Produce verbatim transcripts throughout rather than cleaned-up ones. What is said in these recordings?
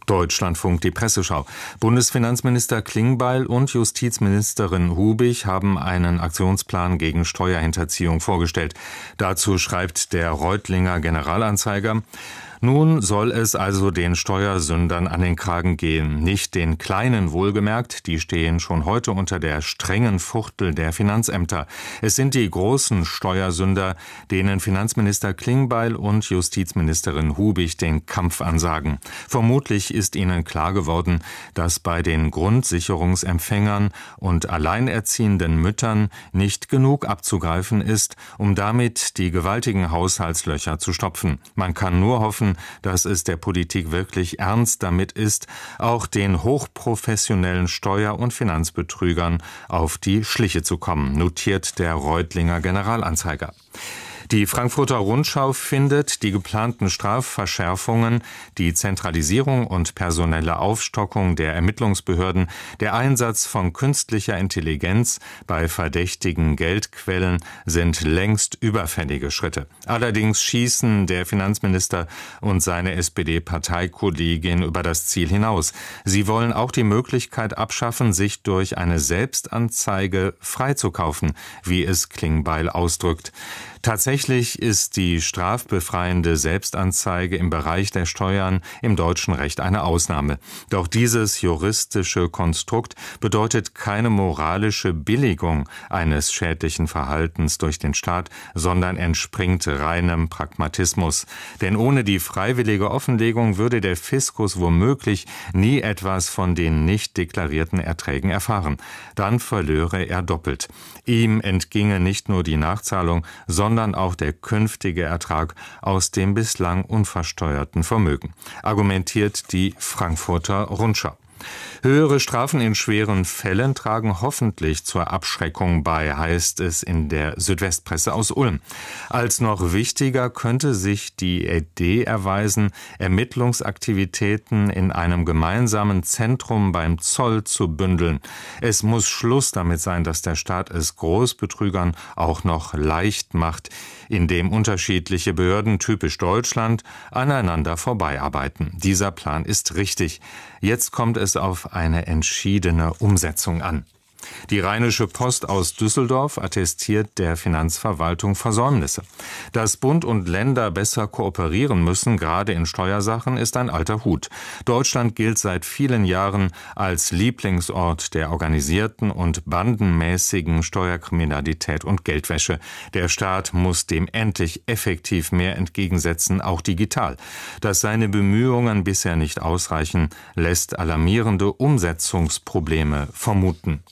Deutschlandfunk, die Presseschau. Bundesfinanzminister Klingbeil und Justizministerin Hubig haben einen Aktionsplan gegen Steuerhinterziehung vorgestellt. Dazu schreibt der Reutlinger Generalanzeiger: Nun soll es also den Steuersündern an den Kragen gehen. Nicht den Kleinen wohlgemerkt, die stehen schon heute unter der strengen Fuchtel der Finanzämter. Es sind die großen Steuersünder, denen Finanzminister Klingbeil und Justizministerin Hubig den Kampf ansagen. Vermutlich ist ihnen klar geworden, dass bei den Grundsicherungsempfängern und alleinerziehenden Müttern nicht genug abzugreifen ist, um damit die gewaltigen Haushaltslöcher zu stopfen. Man kann nur hoffen, dass es der Politik wirklich ernst damit ist, auch den hochprofessionellen Steuer- und Finanzbetrügern auf die Schliche zu kommen, notiert der Reutlinger Generalanzeiger. Die Frankfurter Rundschau findet die geplanten Strafverschärfungen, die Zentralisierung und personelle Aufstockung der Ermittlungsbehörden, der Einsatz von künstlicher Intelligenz bei verdächtigen Geldquellen sind längst überfällige Schritte. Allerdings schießen der Finanzminister und seine S P D-Parteikollegin über das Ziel hinaus. Sie wollen auch die Möglichkeit abschaffen, sich durch eine Selbstanzeige freizukaufen, wie es Klingbeil ausdrückt. Tatsächlich ist die strafbefreiende Selbstanzeige im Bereich der Steuern im deutschen Recht eine Ausnahme. Doch dieses juristische Konstrukt bedeutet keine moralische Billigung eines schädlichen Verhaltens durch den Staat, sondern entspringt reinem Pragmatismus. Denn ohne die freiwillige Offenlegung würde der Fiskus womöglich nie etwas von den nicht deklarierten Erträgen erfahren. Dann verlöre er doppelt. Ihm entginge nicht nur die Nachzahlung, sondern sondern auch der künftige Ertrag aus dem bislang unversteuerten Vermögen, argumentiert die Frankfurter Rundschau. Höhere Strafen in schweren Fällen tragen hoffentlich zur Abschreckung bei, heißt es in der Südwestpresse aus Ulm. Als noch wichtiger könnte sich die Idee erweisen, Ermittlungsaktivitäten in einem gemeinsamen Zentrum beim Zoll zu bündeln. Es muss Schluss damit sein, dass der Staat es Großbetrügern auch noch leicht macht, indem unterschiedliche Behörden, typisch Deutschland, aneinander vorbeiarbeiten. Dieser Plan ist richtig. Jetzt kommt es auf eine entschiedene Umsetzung an. Die Rheinische Post aus Düsseldorf attestiert der Finanzverwaltung Versäumnisse. Dass Bund und Länder besser kooperieren müssen, gerade in Steuersachen, ist ein alter Hut. Deutschland gilt seit vielen Jahren als Lieblingsort der organisierten und bandenmäßigen Steuerkriminalität und Geldwäsche. Der Staat muss dem endlich effektiv mehr entgegensetzen, auch digital. Dass seine Bemühungen bisher nicht ausreichen, lässt alarmierende Umsetzungsprobleme vermuten.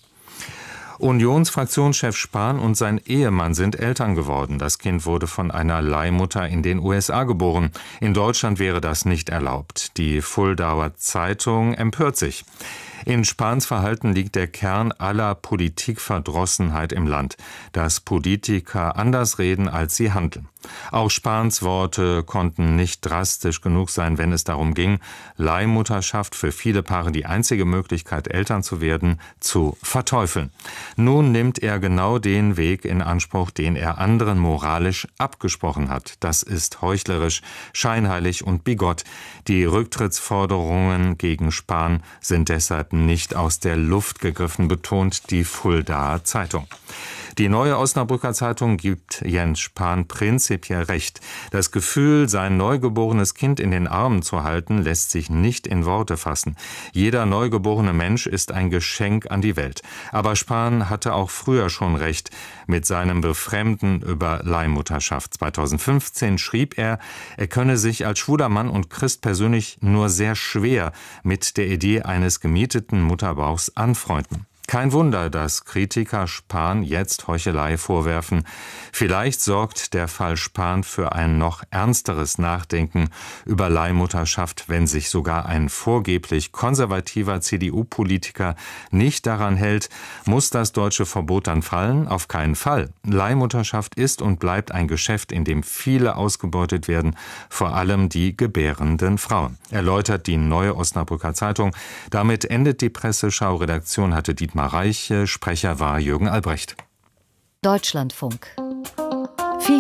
Unionsfraktionschef Spahn und sein Ehemann sind Eltern geworden. Das Kind wurde von einer Leihmutter in den U S A geboren. In Deutschland wäre das nicht erlaubt. Die Fuldauer Zeitung empört sich. In Spahns Verhalten liegt der Kern aller Politikverdrossenheit im Land, dass Politiker anders reden, als sie handeln. Auch Spahns Worte konnten nicht drastisch genug sein, wenn es darum ging, Leihmutterschaft, für viele Paare die einzige Möglichkeit, Eltern zu werden, zu verteufeln. Nun nimmt er genau den Weg in Anspruch, den er anderen moralisch abgesprochen hat. Das ist heuchlerisch, scheinheilig und bigott. Die Rücktrittsforderungen gegen Spahn sind deshalb nicht aus der Luft gegriffen, betont die Fuldaer Zeitung. Die Neue Osnabrücker Zeitung gibt Jens Spahn prinzipiell recht. Das Gefühl, sein neugeborenes Kind in den Armen zu halten, lässt sich nicht in Worte fassen. Jeder neugeborene Mensch ist ein Geschenk an die Welt. Aber Spahn hatte auch früher schon recht mit seinem Befremden über Leihmutterschaft. zweitausendfünfzehn schrieb er, er könne sich als schwuler Mann und Christ persönlich nur sehr schwer mit der Idee eines gemieteten Mutterbauchs anfreunden. Kein Wunder, dass Kritiker Spahn jetzt Heuchelei vorwerfen. Vielleicht sorgt der Fall Spahn für ein noch ernsteres Nachdenken über Leihmutterschaft, wenn sich sogar ein vorgeblich konservativer C D U-Politiker nicht daran hält. Muss das deutsche Verbot dann fallen? Auf keinen Fall. Leihmutterschaft ist und bleibt ein Geschäft, in dem viele ausgebeutet werden, vor allem die gebärenden Frauen, erläutert die Neue Osnabrücker Zeitung. Damit endet die Presseschau. Redaktion hatte Dietmar Reiche, Sprecher war Jürgen Albrecht. Deutschlandfunk.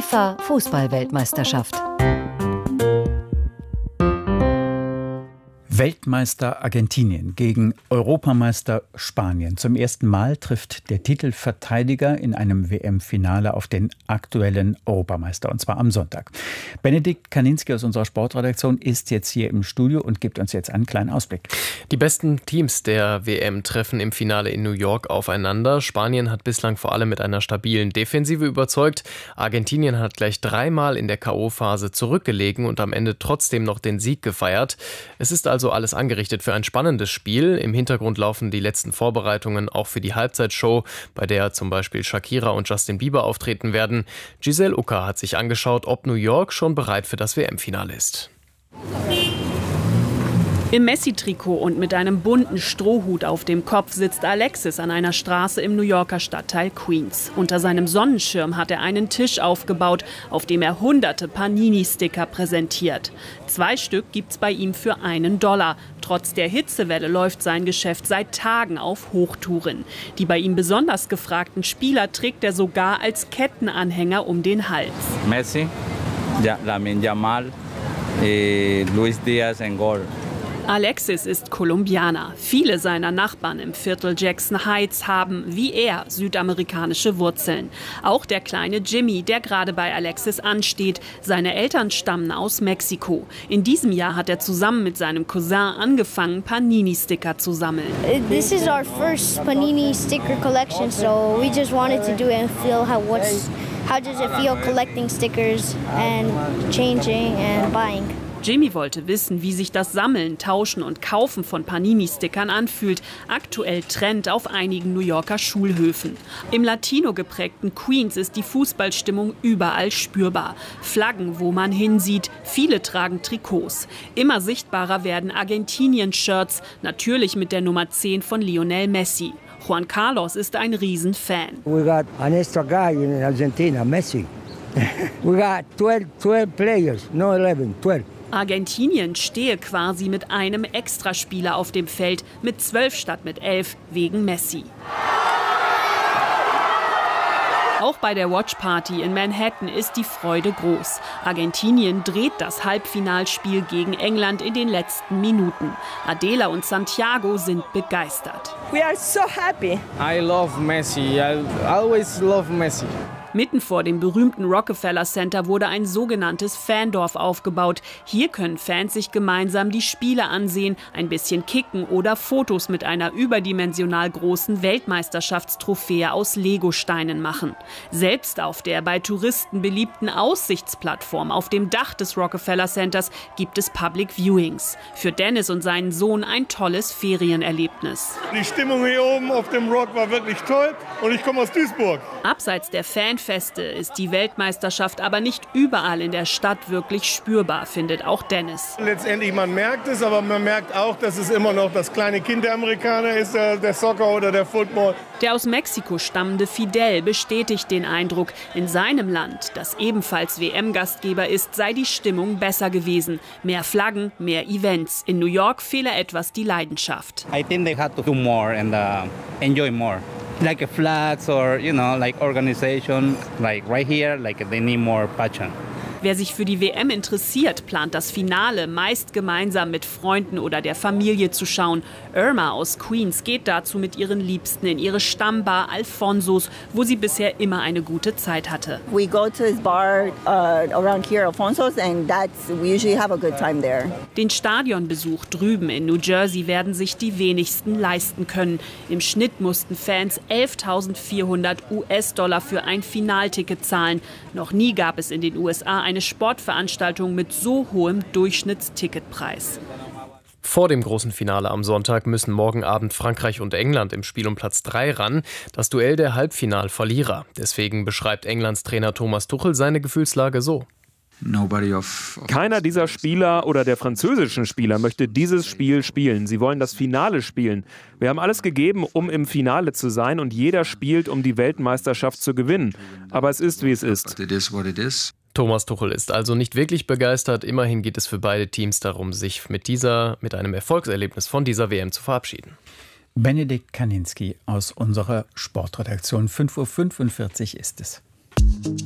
FIFA-Fußball-Weltmeisterschaft. Weltmeister Argentinien gegen Europameister Spanien. Zum ersten Mal trifft der Titelverteidiger in einem W M-Finale auf den aktuellen Europameister, und zwar am Sonntag. Benedikt Kaninski aus unserer Sportredaktion ist jetzt hier im Studio und gibt uns jetzt einen kleinen Ausblick. Die besten Teams der W M treffen im Finale in New York aufeinander. Spanien hat bislang vor allem mit einer stabilen Defensive überzeugt. Argentinien hat gleich dreimal in der K O-Phase zurückgelegen und am Ende trotzdem noch den Sieg gefeiert. Es ist also alles angerichtet für ein spannendes Spiel. Im Hintergrund laufen die letzten Vorbereitungen auch für die Halbzeitshow, bei der zum Beispiel Shakira und Justin Bieber auftreten werden. Giselle Ucker hat sich angeschaut, ob New York schon bereit für das W M-Finale ist. Im Messi-Trikot und mit einem bunten Strohhut auf dem Kopf sitzt Alexis an einer Straße im New Yorker Stadtteil Queens. Unter seinem Sonnenschirm hat er einen Tisch aufgebaut, auf dem er hunderte Panini-Sticker präsentiert. Zwei Stück gibt's bei ihm für einen Dollar. Trotz der Hitzewelle läuft sein Geschäft seit Tagen auf Hochtouren. Die bei ihm besonders gefragten Spieler trägt er sogar als Kettenanhänger um den Hals. Messi, ja, Lamine Yamal, eh, Luis Diaz en Gol. Alexis ist Kolumbianer. Viele seiner Nachbarn im Viertel Jackson Heights haben, wie er, südamerikanische Wurzeln. Auch der kleine Jimmy, der gerade bei Alexis ansteht. Seine Eltern stammen aus Mexiko. In diesem Jahr hat er zusammen mit seinem Cousin angefangen, Panini-Sticker zu sammeln. This is our first Panini sticker collection, so we just wanted to do it and feel how what's how does it feel collecting stickers and changing and buying. Jimmy wollte wissen, wie sich das Sammeln, Tauschen und Kaufen von Panini-Stickern anfühlt. Aktuell Trend auf einigen New Yorker Schulhöfen. Im Latino geprägten Queens ist die Fußballstimmung überall spürbar. Flaggen, wo man hinsieht. Viele tragen Trikots. Immer sichtbarer werden Argentinien-Shirts, natürlich mit der Nummer zehn von Lionel Messi. Juan Carlos ist ein Riesenfan. We got an extra guy in Argentina, Messi. We got twelve, twelve players, no eleven, twelve. Argentinien stehe quasi mit einem Extraspieler auf dem Feld, mit zwölf statt mit elf, wegen Messi. Auch bei der Watchparty in Manhattan ist die Freude groß. Argentinien dreht das Halbfinalspiel gegen England in den letzten Minuten. Adela und Santiago sind begeistert. We are so happy. I love Messi. I always love Messi. Mitten vor dem berühmten Rockefeller Center wurde ein sogenanntes Fandorf aufgebaut. Hier können Fans sich gemeinsam die Spiele ansehen, ein bisschen kicken oder Fotos mit einer überdimensional großen Weltmeisterschaftstrophäe aus Legosteinen machen. Selbst auf der bei Touristen beliebten Aussichtsplattform auf dem Dach des Rockefeller Centers gibt es Public Viewings. Für Dennis und seinen Sohn ein tolles Ferienerlebnis. Die Stimmung hier oben auf dem Rock war wirklich toll und ich komme aus Duisburg. Abseits der Fan Feste ist die Weltmeisterschaft aber nicht überall in der Stadt wirklich spürbar, findet auch Dennis. Letztendlich, man merkt es, aber man merkt auch, dass es immer noch das kleine Kind der Amerikaner ist, der, der Soccer oder der Football. Der aus Mexiko stammende Fidel bestätigt den Eindruck, in seinem Land, das ebenfalls W M-Gastgeber ist, sei die Stimmung besser gewesen. Mehr Flaggen, mehr Events. In New York fehle etwas die Leidenschaft. I think they had to do more and uh, enjoy more. Like a flags or, you know, like organization, like right here, like they need more passion. Wer sich für die W M interessiert, plant das Finale meist gemeinsam mit Freunden oder der Familie zu schauen. Irma aus Queens geht dazu mit ihren Liebsten in ihre Stammbar Alfonsos, wo sie bisher immer eine gute Zeit hatte. We go to this bar uh, around here, Alfonsos, and that's we usually have a good time there. Den Stadionbesuch drüben in New Jersey werden sich die wenigsten leisten können. Im Schnitt mussten Fans elftausendvierhundert US-Dollar für ein Finalticket zahlen. Noch nie gab es in den U S A eine Sportveranstaltung mit so hohem Durchschnittsticketpreis. Vor dem großen Finale am Sonntag müssen morgen Abend Frankreich und England im Spiel um Platz drei ran. Das Duell der Halbfinalverlierer. Deswegen beschreibt Englands Trainer Thomas Tuchel seine Gefühlslage so. Keiner dieser Spieler oder der französischen Spieler möchte dieses Spiel spielen. Sie wollen das Finale spielen. Wir haben alles gegeben, um im Finale zu sein, und jeder spielt, um die Weltmeisterschaft zu gewinnen. Aber es ist, wie es ist. Thomas Tuchel ist also nicht wirklich begeistert. Immerhin geht es für beide Teams darum, sich mit dieser, mit einem Erfolgserlebnis von dieser W M zu verabschieden. Benedikt Kaninski aus unserer Sportredaktion. fünf Uhr fünfundvierzig ist es.